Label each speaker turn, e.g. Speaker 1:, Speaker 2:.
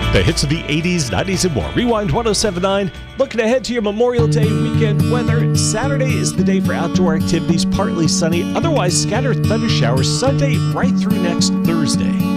Speaker 1: The hits of the 80s, 90s, and more. Rewind 1079. Looking ahead to your Memorial Day weekend weather. Saturday is the day for outdoor activities, partly sunny. Otherwise, scattered thunder showers Sunday right through next Thursday.